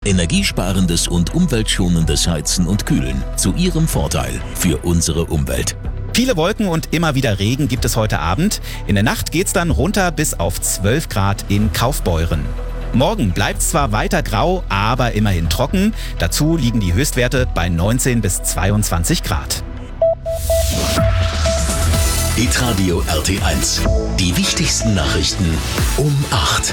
Energiesparendes und umweltschonendes Heizen und Kühlen zu Ihrem Vorteil für unsere Umwelt. Viele Wolken und immer wieder Regen gibt es heute Abend. In der Nacht geht's dann runter bis auf 12 Grad in Kaufbeuren. Morgen bleibt's zwar weiter grau, aber immerhin trocken. Dazu liegen die Höchstwerte bei 19 bis 22 Grad. Hitradio RT1. Die wichtigsten Nachrichten um 8.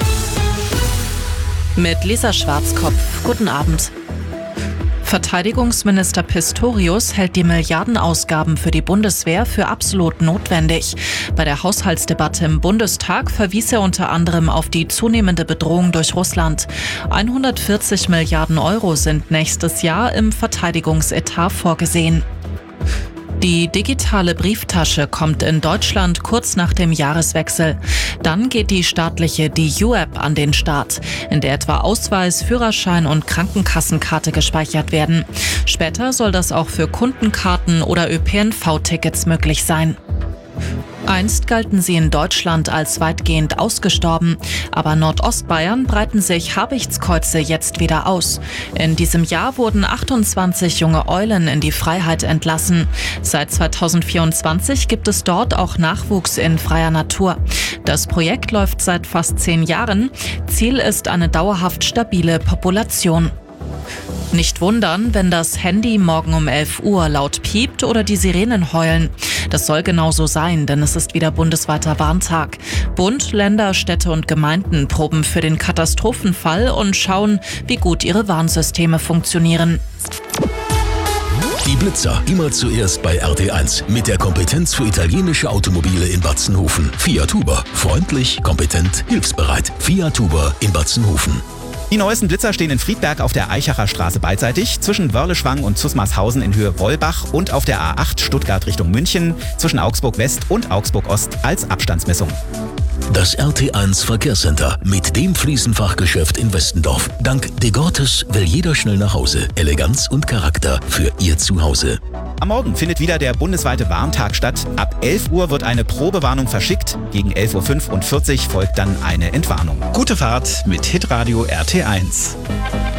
Mit Lisa Schwarzkopf. Guten Abend. Verteidigungsminister Pistorius hält die Milliardenausgaben für die Bundeswehr für absolut notwendig. Bei der Haushaltsdebatte im Bundestag verwies er unter anderem auf die zunehmende Bedrohung durch Russland. 140 Milliarden Euro sind nächstes Jahr im Verteidigungsetat vorgesehen. Die digitale Brieftasche kommt in Deutschland kurz nach dem Jahreswechsel. Dann geht die staatliche DU-App an den Start, in der etwa Ausweis, Führerschein und Krankenkassenkarte gespeichert werden. Später soll das auch für Kundenkarten oder ÖPNV-Tickets möglich sein. Einst galten sie in Deutschland als weitgehend ausgestorben, aber Nordostbayern breiten sich Habichtskäuze jetzt wieder aus. In diesem Jahr wurden 28 junge Eulen in die Freiheit entlassen. Seit 2024 gibt es dort auch Nachwuchs in freier Natur. Das Projekt läuft seit fast 10 Jahren. Ziel ist eine dauerhaft stabile Population. Nicht wundern, wenn das Handy morgen um 11 Uhr laut piept oder die Sirenen heulen. Das soll genauso sein, denn es ist wieder bundesweiter Warntag. Bund, Länder, Städte und Gemeinden proben für den Katastrophenfall und schauen, wie gut ihre Warnsysteme funktionieren. Die Blitzer immer zuerst bei RT1 mit der Kompetenz für italienische Automobile in Batzenhofen. Fiat Huber. Freundlich, kompetent, hilfsbereit. Fiat Huber in Batzenhofen. Die neuesten Blitzer stehen in Friedberg auf der Eichacher Straße beidseitig, zwischen Wörleschwang und Zusmarshausen in Höhe Wollbach und auf der A8 Stuttgart Richtung München, zwischen Augsburg West und Augsburg Ost als Abstandsmessung. Das RT1 Verkehrscenter mit dem Fliesenfachgeschäft in Westendorf. Dank Degortes will jeder schnell nach Hause. Eleganz und Charakter für Ihr Zuhause. Am Morgen findet wieder der bundesweite Warntag statt. Ab 11 Uhr wird eine Probewarnung verschickt. Gegen 11.45 Uhr folgt dann eine Entwarnung. Gute Fahrt mit Hitradio RT1.